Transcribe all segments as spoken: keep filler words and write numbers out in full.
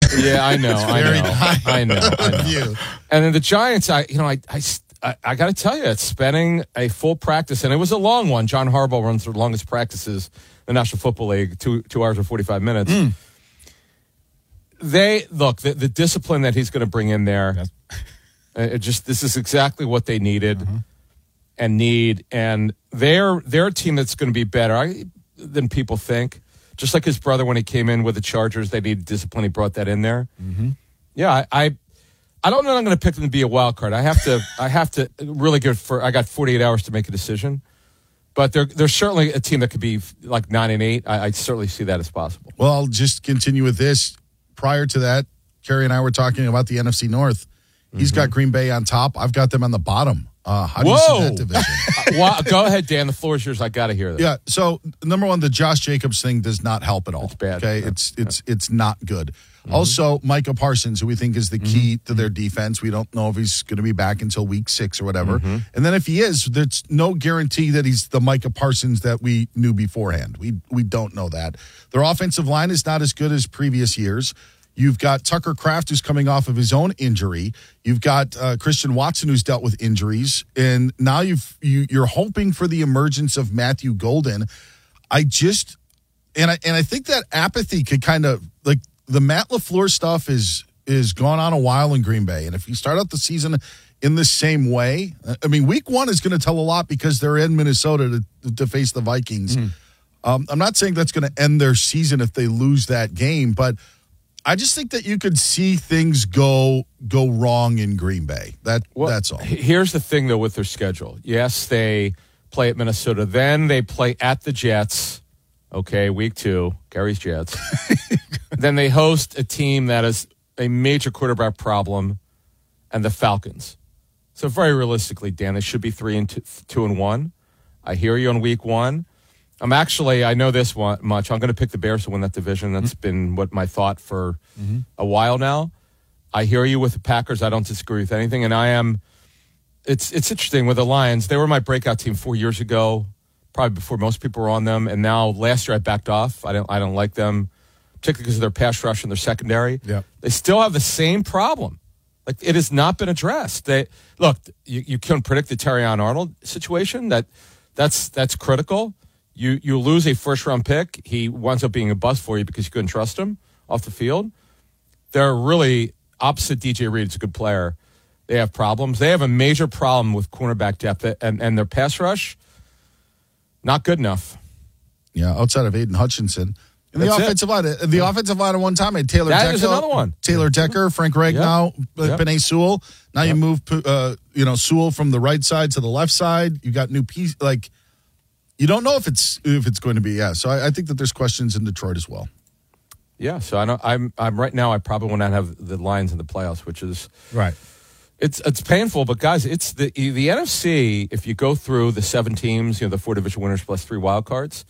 Yeah, I know. I very know. high I know. I know. view. And then the Giants, I you know, I I, I, I got to tell you, it's spending a full practice, and it was a long one. John Harbaugh runs the longest practices in the National Football League, two two hours and forty five minutes. Mm. They look the, the discipline that he's going to bring in there. It just this is exactly what they needed uh-huh. and need, and they're they're a team that's going to be better than people think. Just like his brother when he came in with the Chargers, they needed discipline. He brought that in there. Mm-hmm. Yeah, I, I I don't know. I'm going to pick them to be a wild card. I have to I have to really good for. I got forty-eight hours to make a decision, but they're they're certainly a team that could be like nine and eight. I, I certainly see that as possible. Well, I'll just continue with this. Prior to that, Kerry and I were talking about the N F C North. He's mm-hmm. got Green Bay on top. I've got them on the bottom. Uh, how do Whoa. you see that division? Well, go ahead, Dan. The floor is yours. I got to hear this. Yeah. So number one, the Josh Jacobs thing does not help at all. It's bad. Okay. Yeah. It's it's yeah. it's not good. Mm-hmm. Also, Micah Parsons, who we think is the key mm-hmm. to their defense. We don't know if he's going to be back until week six or whatever. Mm-hmm. And then if he is, there's no guarantee that he's the Micah Parsons that we knew beforehand. We we don't know that. Their offensive line is not as good as previous years. You've got Tucker Kraft, who's coming off of his own injury. You've got uh, Christian Watson, who's dealt with injuries. And now you've, you, you're hoping for the emergence of Matthew Golden. I just – and I and I think that apathy could kind of – like the Matt LaFleur stuff is is gone on a while in Green Bay. And if you start out the season in the same way – I mean, week one is going to tell a lot because they're in Minnesota to, to face the Vikings. Mm. Um, I'm not saying that's going to end their season if they lose that game, but – I just think that you could see things go go wrong in Green Bay. That well, that's all. Here's the thing, though, with their schedule. Yes, they play at Minnesota. Then they play at the Jets. Okay, week two, Gary's Jets. Then they host a team that is a major quarterback problem, and the Falcons. So very realistically, Dan, they should be three and two, two and one. I hear you on week one. I'm actually, I know this one much. I'm going to pick the Bears to win that division. That's mm-hmm. been what my thought for mm-hmm. a while now. I hear you with the Packers. I don't disagree with anything. And I am, it's it's interesting with the Lions. They were my breakout team four years ago, probably before most people were on them. And now last year I backed off. I don't, I don't like them, particularly because of their pass rush and their secondary. Yep. They still have the same problem. Like, it has not been addressed. They Look, you, you can predict the Terrion Arnold situation. That That's that's critical. You you lose a first-round pick. He winds up being a bust for you because you couldn't trust him off the field. They're really opposite D J Reed. It's a good player. They have problems. They have a major problem with cornerback depth, and, and their pass rush, not good enough. Yeah, outside of Aiden Hutchinson. And the That's offensive it. line, the yeah. offensive line at one time had Taylor that Decker. That is another one. Taylor Decker, Frank Ragnow, yep. yep. Penei Sewell. Now yep. you move, uh, you know, Sewell from the right side to the left side. You got new piece, like. You don't know if it's if it's going to be, yeah. So I, I think that there's questions in Detroit as well. Yeah, so I know I'm I'm right now. I probably will not have the Lions in the playoffs, which is right. It's it's painful, but guys, it's the the N F C. If you go through the seven teams, you know, the four division winners plus three wild cards.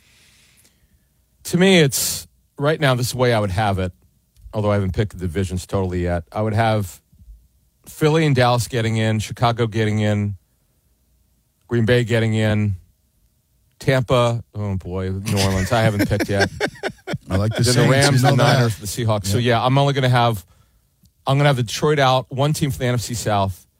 To me, it's right now. This is the way I would have it. Although I haven't picked the divisions totally yet, I would have Philly and Dallas getting in, Chicago getting in, Green Bay getting in. Tampa, oh boy, New Orleans. I haven't picked yet. I like the then Saints, the Rams, you know the Niners, that. the Seahawks. Yeah. So yeah, I'm only going to have. I'm going to have Detroit out. One team from the N F C South.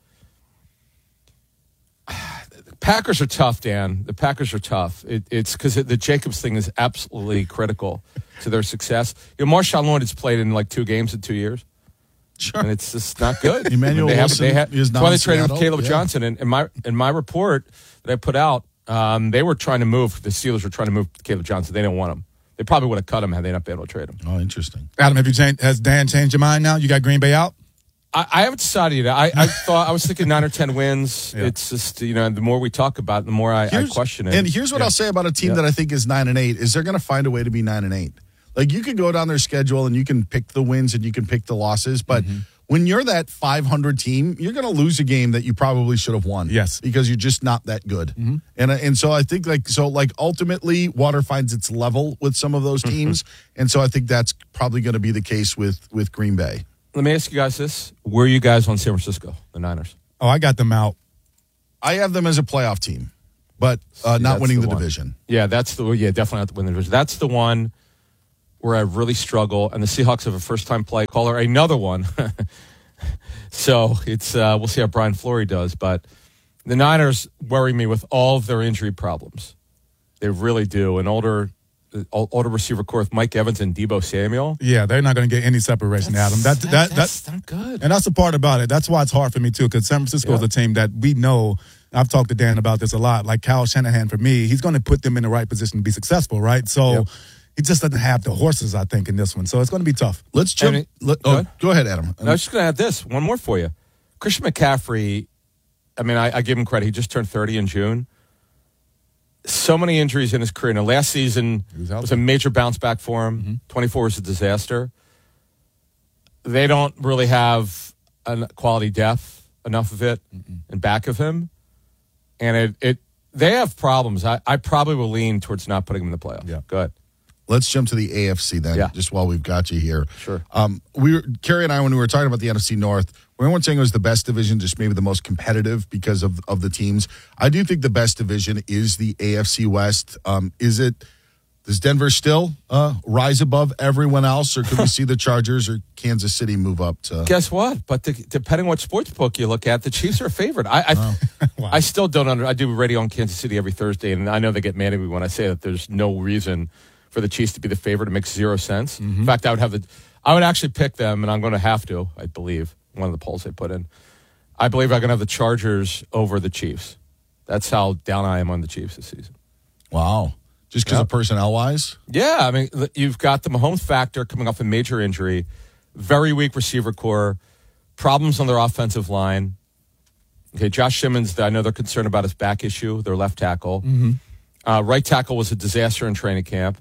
The Packers are tough, Dan. The Packers are tough. It, it's because the Jacobs thing is absolutely critical to their success. You know, Marshawn Lawrence played in like two games in two years. Sure. And it's just not good. Emmanuel they Wilson have, they have, is that's not why they in traded Seattle. with Caleb yeah. Johnson. And in my in my report that I put out, um, they were trying to move. The Steelers were trying to move Caleb Johnson. They didn't want him. They probably would have cut him had they not been able to trade him. Oh, interesting. Adam, have you changed? Has Dan changed your mind now? You got Green Bay out? I, I haven't decided yet. I, I thought I was thinking nine or ten wins. Yeah. It's just, you know, the more we talk about it, the more I, I question it. And here's what yeah. I'll say about a team yeah. that I think is nine and eight is they're going to find a way to be nine and eight. Like, you can go down their schedule and you can pick the wins and you can pick the losses, but mm-hmm. when you're that five hundred team, you're going to lose a game that you probably should have won. Yes. Because you're just not that good. Mm-hmm. And and so I think, like, so, like, ultimately, water finds its level with some of those teams. And so I think that's probably going to be the case with, with Green Bay. Let me ask you guys this. Where are you guys on San Francisco, the Niners? Oh, I got them out. I have them as a playoff team, but uh, not that's winning the, the division. Yeah, that's the, yeah, definitely not to win the division. That's the one where I really struggle, and the Seahawks have a first-time play caller, another one. So it's uh, we'll see how Brian Fleury does. But the Niners worry me with all of their injury problems. They really do. An older, older receiver core with Mike Evans and Deebo Samuel. Yeah, they're not going to get any separation, That's, Adam. That, that, that, that's that, not good. And that's the part about it. That's why it's hard for me, too, because San Francisco is Yeah. a team that we know. I've talked to Dan about this a lot. Like Kyle Shanahan, for me, he's going to put them in the right position to be successful, right? So Yep. he just doesn't have the horses, I think, in this one. So it's going to be tough. Let's jump. I mean, let, go oh, ahead. go ahead, Adam. I was just going to add this. One more for you. Christian McCaffrey, I mean, I, I give him credit. He just turned thirty in June. So many injuries in his career. Now, last season was was a major bounce back for him. Mm-hmm. twenty-four was a disaster. They don't really have a quality depth, enough of it, Mm-mm. in back of him. And it, it they have problems. I, I probably will lean towards not putting him in the playoffs. Yeah. Go ahead. Let's jump to the A F C then, Yeah. just while we've got you here. Sure. Um, we were, Kerry and I, when we were talking about the N F C North, we weren't saying it was the best division, just maybe the most competitive because of, of the teams. I do think the best division is the A F C West. Um, is it, does Denver still uh, rise above everyone else, or could we see the Chargers or Kansas City move up to? Guess what? But the, depending what sports book you look at, the Chiefs are a favorite. I I, Wow. I still don't under. I do radio on Kansas City every Thursday, and I know they get mad at me when I say that there's no reason for the Chiefs to be the favorite. It makes zero sense. Mm-hmm. In fact, I would have the. I would actually pick them, and I'm going to have to. I believe one of the polls they put in. I believe I'm going to have the Chargers over the Chiefs. That's how down I am on the Chiefs this season. Wow. Just because Yep. of personnel-wise? Yeah, I mean, you've got the Mahomes factor coming off a major injury, very weak receiver core, problems on their offensive line. Okay, Josh Simmons, I know they're concerned about his back issue, their left tackle. Mm-hmm. Uh, right tackle was a disaster in training camp.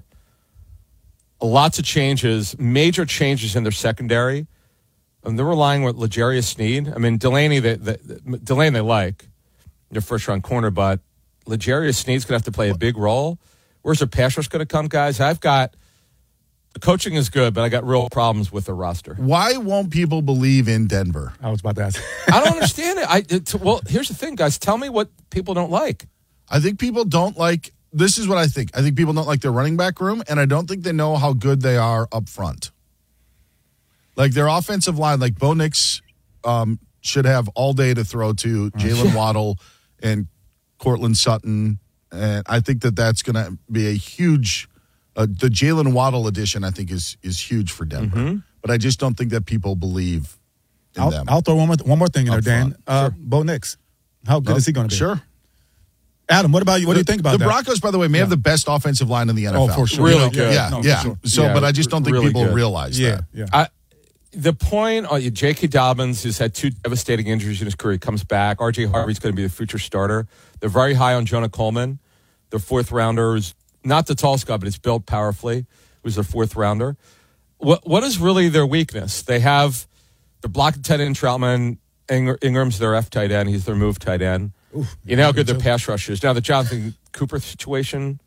Lots of changes, major changes in their secondary. And they're relying on L'Jarius Sneed. I mean, Delaney, they, they, Delaney they like, their first-round corner, but L'Jarius Sneed's going to have to play a big role. Where's their pass rush going to come, guys? I've got the coaching is good, but I got real problems with the roster. Why won't people believe in Denver? I was about to ask. I don't understand it. I it, well, here's the thing, guys. Tell me what people don't like. I think people don't like, this is what I think. I think people don't like their running back room, and I don't think they know how good they are up front. Like their offensive line, like Bo Nix um, should have all day to throw to Jalen Waddle and Cortland Sutton. And I think that that's going to be a huge, uh, the Jalen Waddle addition, I think, is is huge for Denver. Mm-hmm. But I just don't think that people believe in I'll, them. I'll throw one more, one more thing in Up there, Dan. front. Uh, Sure. Bo Nix. How good Oh, is he going to be? Sure. Adam, what about you? What do you The- think about the that? Broncos, by the way, may have the best offensive line in the N F L. Oh, for sure. Really You know, good. Yeah, no, for yeah. sure. So, Yeah, but I just don't think really people good. realize Yeah, that. yeah. I, the point, uh, J K. Dobbins has had two devastating injuries in his career. He comes back. R J. Harvey's going to be the future starter. They're very high on Jonah Coleman. Their fourth rounder is not the tallest guy, but he's built powerfully. Who's their fourth rounder? What What is really their weakness? They have their blocking tight end Troutman. Ing- Ingram's their F tight end. He's their move tight end. Oof, You know how good their pass rush is. Now the Jonathan Cooper situation,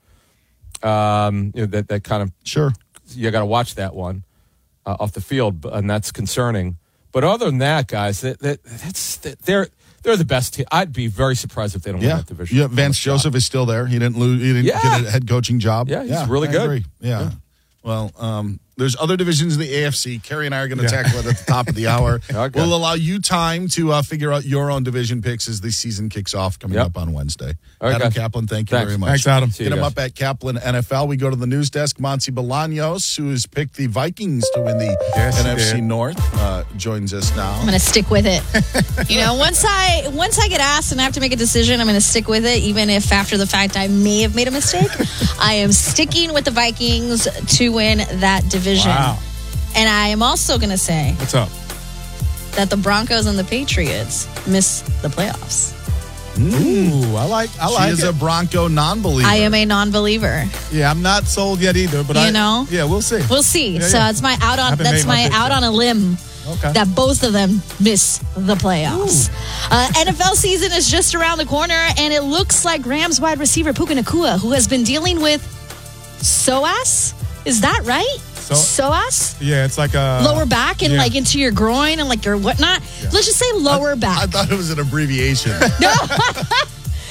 um, you know, that that kind of Sure. you got to watch that one uh, off the field, and that's concerning. But other than that, guys, that, that that's that, they're they're the best team. I'd be very surprised if they don't win Yeah. that division. Yeah. Vance Joseph is still there. He didn't lose. He didn't Yeah. get a head coaching job. Yeah, he's really I good. agree. Yeah. Yeah. Well, um, there's other divisions in the A F C. Kerry and I are going to Yeah. tackle it at the top of the hour. Okay. We'll allow you time to uh, figure out your own division picks as the season kicks off coming Yep. up on Wednesday. All right, Adam guys. Kaplan, thank you Thanks. very much. Thanks, Adam. See Get you him guys. up at Kaplan N F L. We go to the news desk. Monty Bolaños, who has picked the Vikings to win the Yes, he N F C did. North, uh, joins us now. I'm gonna stick with it. You know, once I once I get asked and I have to make a decision, I'm gonna stick with it, even if after the fact I may have made a mistake. I am sticking with the Vikings to win that division. Wow. And I am also gonna say What's up? that the Broncos and the Patriots miss the playoffs. Ooh, I like I She like is it. a Bronco non-believer. I am a non-believer. yeah, I'm not sold yet either, but You I know? Yeah, we'll see. We'll see. Yeah, so yeah. it's my out on Haven't that's made my my pick out yet. on a limb. Okay. That both of them miss the playoffs. Uh, N F L season is just around the corner, and it looks like Rams wide receiver Puka Nacua, who has been dealing with S O A S, is that right? So- S O A S? Yeah, it's like a Lower back and yeah. like into your groin and like your whatnot. Let's just say lower I back. thought it was an abbreviation.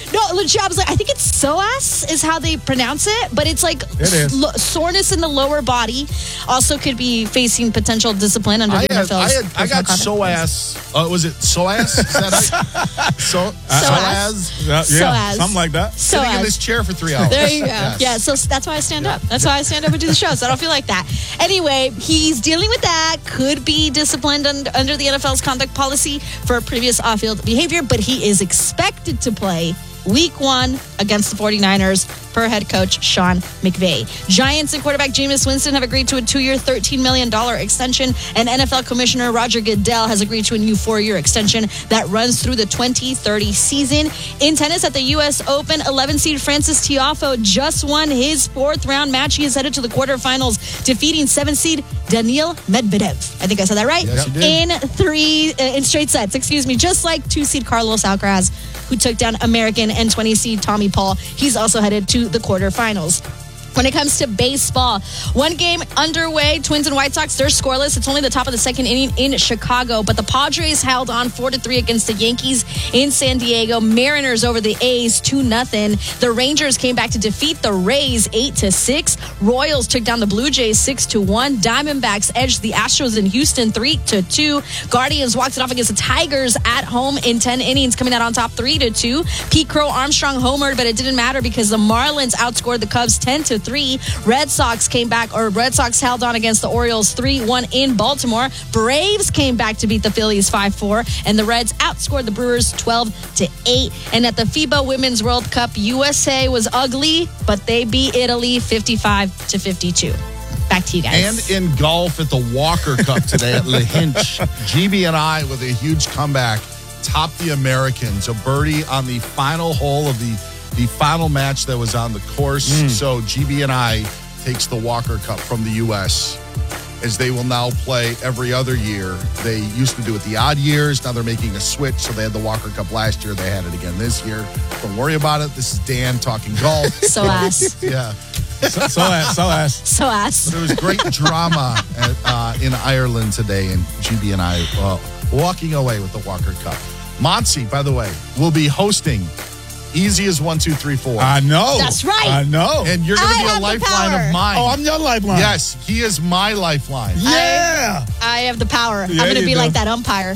No, legit, I was like, I think it's psoas is how they pronounce it, but it's like It is. lo- soreness in the lower body. Also could be facing potential discipline under I the had, N F L's I, had, I got personal conduct. psoas. Uh, was it psoas? Is that right? So, psoas. Yeah, Psoas. something like that. Sitting in Psoas. this chair for three hours. There you go. Yes. Yeah, so that's why I stand up. That's why I stand up and do the show, so I don't feel like that. Anyway, he's dealing with that. Could be disciplined un- under the N F L's conduct policy for previous off-field behavior, but he is expected to play week one against the 49ers per head coach Sean McVay. Giants and quarterback Jameis Winston have agreed to a two-year, thirteen million dollars extension, and N F L Commissioner Roger Goodell has agreed to a new four-year extension that runs through the twenty thirty season. In tennis at the U S Open, eleven-seed Francis Tiafoe just won his fourth-round match. He is headed to the quarterfinals, defeating seven-seed Daniil Medvedev. I think I said that right? Yes, you did. In three, uh, in straight sets, excuse me, just like two-seed Carlos Alcaraz, who took down American and twenty-seed Tommy Paul. He's also headed to the quarterfinals. When it comes to baseball, one game underway. Twins and White Sox, they're scoreless. It's only the top of the second inning in Chicago, but the Padres held on four to three against the Yankees in San Diego. Mariners over the A's two nothing. The Rangers came back to defeat the Rays eight to six. Royals took down the Blue Jays six to one. Diamondbacks edged the Astros in Houston three to two. Guardians walked it off against the Tigers at home in ten innings, coming out on top three to two. Pete Crow Armstrong homered, but it didn't matter because the Marlins outscored the Cubs ten to three. Red Sox came back, or Red Sox held on against the Orioles three one in Baltimore. Braves came back to beat the Phillies five four, and the Reds outscored the Brewers twelve to eight. And at the FIBA Women's World Cup, U S A was ugly, but they beat Italy fifty-five to fifty-two. Back to you guys. And in golf at the Walker Cup today at La Hinch, G B and I with a huge comeback topped the Americans. A birdie on the final hole of the the final match that was on the course. Mm. So G B and I takes the Walker Cup from the U S as they will now play every other year. They used to do it the odd years. Now they're making a switch. So they had the Walker Cup last year. They had it again this year. Don't worry about it. This is Dan talking golf. So ass. Yeah. So, so ass, so ass. So ass. There was great drama at, uh, in Ireland today, and G B and I uh, walking away with the Walker Cup. Monty, by the way, will be hosting Easy as one, two, three, four. I know. That's right. I know. And you're going I to be have a the lifeline power. of mine. oh, I'm your lifeline. Yes, he is my lifeline. Yeah. I have the power. Yeah, I'm going to you be do. like that umpire.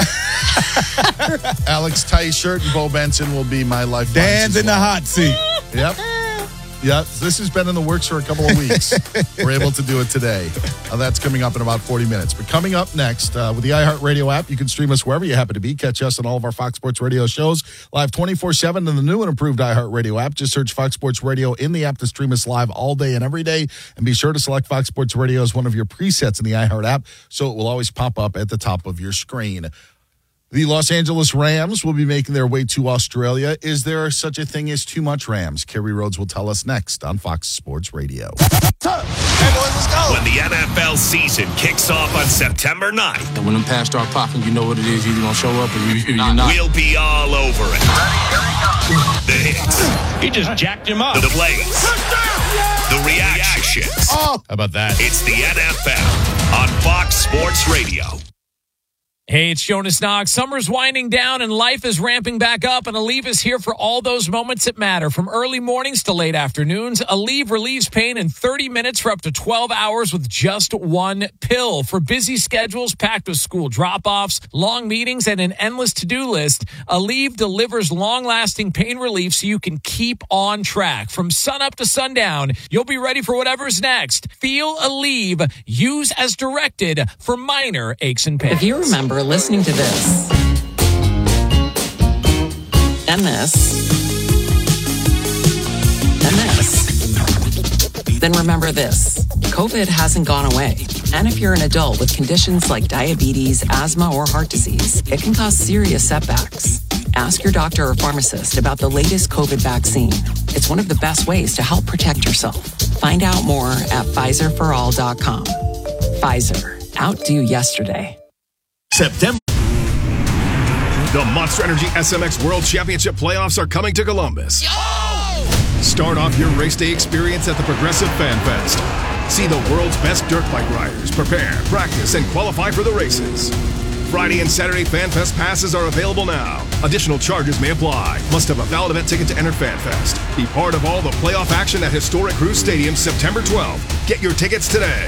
Alex Tyshirt and Bo Benson will be my lifeline. Dan's in the hot seat. Yep. Yep. This has been in the works for a couple of weeks. We're able to do it today. Uh, that's coming up in about forty minutes. But coming up next, uh, with the iHeartRadio app, you can stream us wherever you happen to be. Catch us on all of our Fox Sports Radio shows live twenty-four seven in the new and improved iHeartRadio app. Just search Fox Sports Radio in the app to stream us live all day and every day. And be sure to select Fox Sports Radio as one of your presets in the iHeart app so it will always pop up at the top of your screen. The Los Angeles Rams will be making their way to Australia. Is there such a thing as too much Rams? Kerry Rhodes will tell us next on Fox Sports Radio. When the N F L season kicks off on September ninth, And when them pads start popping, you know what it is. You're either going to show up or you, you're not. we'll be all over it. The hits, He just jacked him up. the plays, the reactions. How about that? It's the N F L on Fox Sports Radio. Hey, it's Jonas Knox. Summer's winding down and life is ramping back up, and Aleve is here for all those moments that matter. From early mornings to late afternoons, Aleve relieves pain in thirty minutes for up to twelve hours with just one pill. For busy schedules packed with school drop-offs, long meetings, and an endless to-do list, Aleve delivers long-lasting pain relief so you can keep on track. From sunup to sundown, you'll be ready for whatever's next. Feel Aleve. Use as directed for minor aches and pains. If you remember listening to this, and this, and this, then remember this. COVID hasn't gone away. And if you're an adult with conditions like diabetes, asthma, or heart disease, it can cause serious setbacks. Ask your doctor or pharmacist about the latest COVID vaccine. It's one of the best ways to help protect yourself. Find out more at Pfizer for all dot com. Pfizer. Outdo yesterday. September. The Monster Energy S M X World Championship playoffs are coming to Columbus. Start off your race day experience at the Progressive Fan Fest. See the world's best dirt bike riders prepare, practice, and qualify for the races. Friday and Saturday FanFest passes are available now. Additional charges may apply. Must have a valid event ticket to enter FanFest. Be part of all the playoff action at historic Crew Stadium September twelfth. Get your tickets today.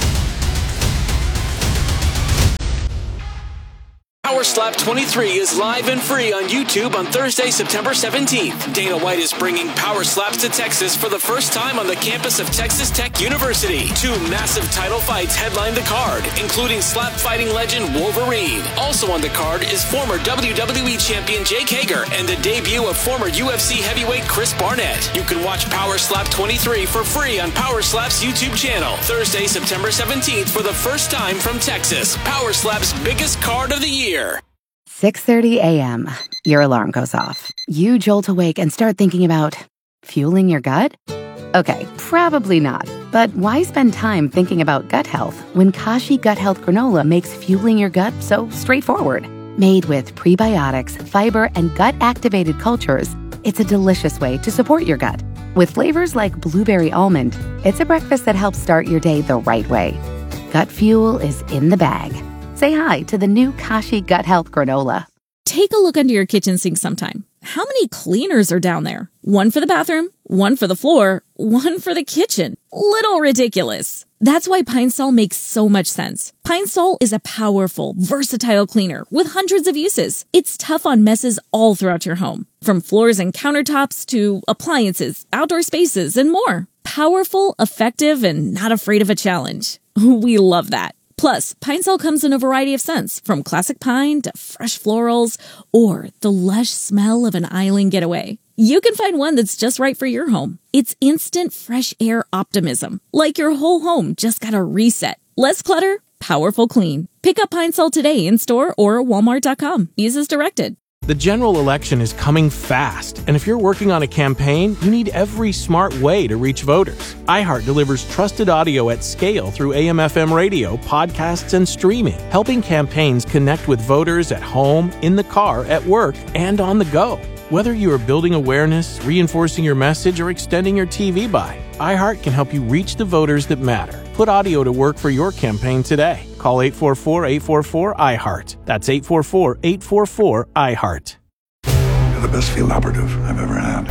Power Slap twenty-three is live and free on YouTube on Thursday, September seventeenth. Dana White is bringing Power Slaps to Texas for the first time on the campus of Texas Tech University. Two massive title fights headline the card, including slap fighting legend Wolverine. Also on the card is former W W E champion Jake Hager and the debut of former U F C heavyweight Chris Barnett. You can watch Power Slap twenty-three for free on Power Slap's YouTube channel. Thursday, September seventeenth for the first time from Texas. Power Slap's biggest card of the year. six thirty a.m. Your alarm goes off. You jolt awake and start thinking about fueling your gut? Okay, probably not. But why spend time thinking about gut health when Kashi Gut Health Granola makes fueling your gut so straightforward? Made with prebiotics, fiber, and gut-activated cultures, it's a delicious way to support your gut. With flavors like blueberry almond, it's a breakfast that helps start your day the right way. Gut fuel is in the bag. Say hi to the new Kashi Gut Health Granola. Take a look under your kitchen sink sometime. How many cleaners are down there? One for the bathroom, one for the floor, one for the kitchen. Little ridiculous. That's why Pine Sol makes so much sense. Pine Sol is a powerful, versatile cleaner with hundreds of uses. It's tough on messes all throughout your home, from floors and countertops to appliances, outdoor spaces, and more. Powerful, effective, and not afraid of a challenge. We love that. Plus, Pine Sol comes in a variety of scents, from classic pine to fresh florals, or the lush smell of an island getaway. You can find one that's just right for your home. It's instant fresh air optimism, like your whole home just got a reset. Less clutter, powerful clean. Pick up Pine Sol today in store or walmart dot com. Use as directed. The general election is coming fast, and if you're working on a campaign, you need every smart way to reach voters. iHeart delivers trusted audio at scale through A M F M radio, podcasts, and streaming, helping campaigns connect with voters at home, in the car, at work, and on the go. Whether you are building awareness, reinforcing your message, or extending your T V buy, iHeart can help you reach the voters that matter. Put audio to work for your campaign today. Call eight four four, eight four four, I heart. That's eight four four, eight four four, I heart. You're the best field operative I've ever had.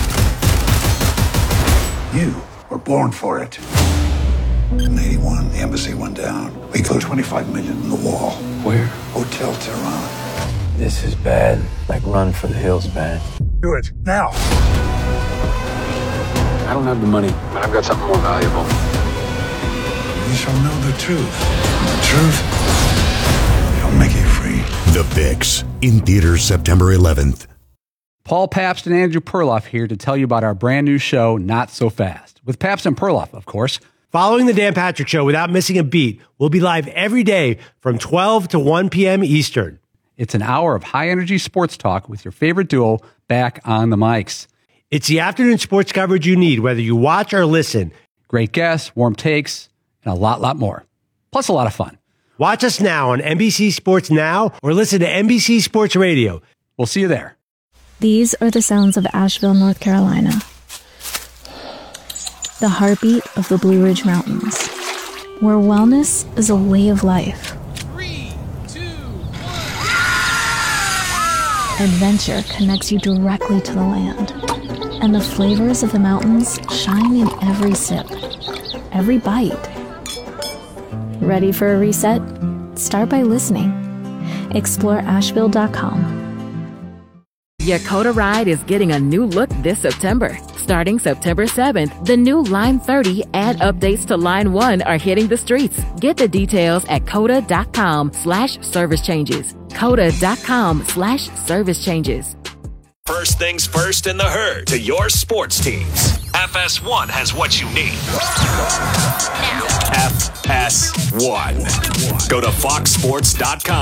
You were born for it. In eighty-one, the embassy went down. We closed twenty-five million in the wall. Where? Hotel Tehran. This is bad. Like run for the hills bad. Do it, now. I don't have the money, but I've got something more valuable. You shall know the truth. And the truth shall make you free. The Fix, in theaters September eleventh. Paul Pabst and Andrew Perloff here to tell you about our brand new show, Not So Fast, with Pabst and Perloff, of course. Following the Dan Patrick Show without missing a beat, we'll be live every day from twelve to one p.m. Eastern. It's an hour of high-energy sports talk with your favorite duo back on the mics. It's the afternoon sports coverage you need, whether you watch or listen. Great guests, warm takes, and a lot, lot more. Plus a lot of fun. Watch us now on N B C Sports Now or listen to N B C Sports Radio. We'll see you there. These are the sounds of Asheville, North Carolina. The heartbeat of the Blue Ridge Mountains, where wellness is a way of life. Three, two, one. Adventure connects you directly to the land, and the flavors of the mountains shine in every sip, every bite. Ready for a reset? Start by listening. Explore Asheville dot com. Yakota Ride is getting a new look this September. Starting September seventh, the new Line thirty and updates to Line one are hitting the streets. Get the details at coda dot com slash service changes. coda dot com slash service changes. First things first in the herd to your sports teams. F S one has what you need. F S one. Go to fox sports dot com.